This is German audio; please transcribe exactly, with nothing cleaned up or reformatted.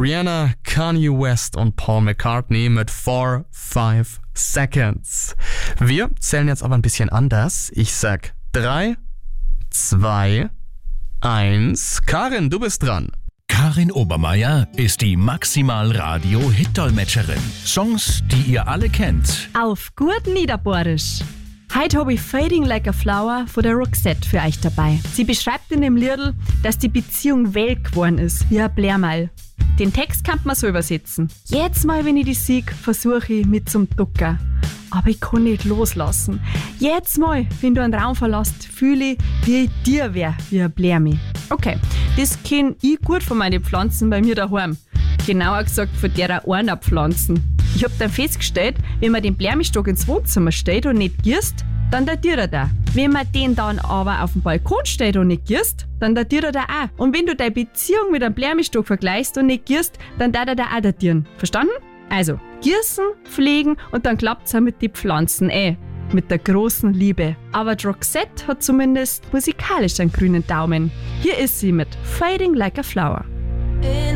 Rihanna, Kanye West und Paul McCartney mit four five Seconds. Wir zählen jetzt aber ein bisschen anders. Ich sag drei, zwei, eins. Karin, du bist dran. Karin Obermeier ist die Maximal-Radio-Hit-Dolmetscherin. Songs, die ihr alle kennt. Auf gut Niederbohrisch. Heute habe ich Fading Like a Flower von der Roxette für euch dabei. Sie beschreibt in dem Liedl, dass die Beziehung welk geworden ist, wie ein Blärmal. Den Text kann man so übersetzen. Jetzt mal, wenn ich die sieg, versuche ich mit zum Ducker. Aber ich kann nicht loslassen. Jetzt mal, wenn du einen Raum verlässt, fühle ich, wie ich dir wär, wie ein Blärmi. Okay, das kenn ich gut von meinen Pflanzen bei mir daheim. Genauer gesagt von derer einer Pflanzen. Ich hab dann festgestellt, wenn man den Blärmistock ins Wohnzimmer stellt und nicht gießt, dann datiert er da. Wenn man den dann aber auf dem Balkon stellt und nicht gießt, dann datiert er da auch. Und wenn du deine Beziehung mit einem Blärmistock vergleichst und nicht gießt, dann darf er da auch datieren. Verstanden? Also, gießen, pflegen und dann klappt's auch mit den Pflanzen eh. Mit der großen Liebe. Aber die Roxette hat zumindest musikalisch einen grünen Daumen. Hier ist sie mit Fading Like a Flower.